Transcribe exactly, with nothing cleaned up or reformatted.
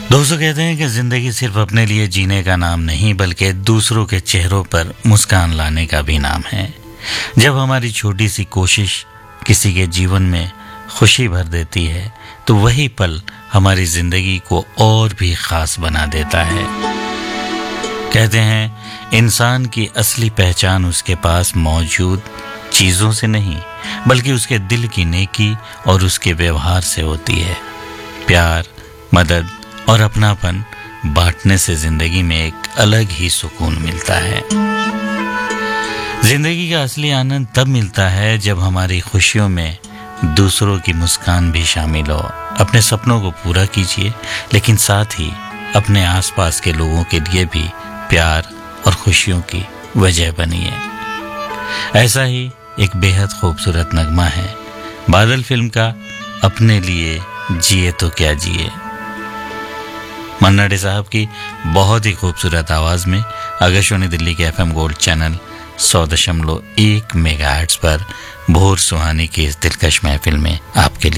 दोस्तों, कहते हैं कि जिंदगी सिर्फ अपने लिए जीने का नाम नहीं बल्कि दूसरों के चेहरों पर मुस्कान लाने का भी नाम है। जब हमारी छोटी सी कोशिश किसी के जीवन में खुशी भर देती है तो वही पल हमारी जिंदगी को और भी खास बना देता है। कहते हैं इंसान की असली पहचान उसके पास मौजूद चीज़ों से नहीं बल्कि उसके दिल की नेकी और उसके व्यवहार से होती है। प्यार, मदद और अपनापन बांटने से जिंदगी में एक अलग ही सुकून मिलता है। जिंदगी का असली आनंद तब मिलता है जब हमारी खुशियों में दूसरों की मुस्कान भी शामिल हो। अपने सपनों को पूरा कीजिए, लेकिन साथ ही अपने आसपास के लोगों के लिए भी प्यार और खुशियों की वजह बनिए। ऐसा ही एक बेहद खूबसूरत नगमा है बादल फिल्म का, अपने लिए जिए तो क्या जिए। मन्ना डे साहब की बहुत ही खूबसूरत आवाज में आकाशवाणी दिल्ली के एफएम गोल्ड चैनल सौ दशमलव एक मेगाहर्ट्ज पर भोर सुहानी की इस दिलकश महफिल में आपके लिए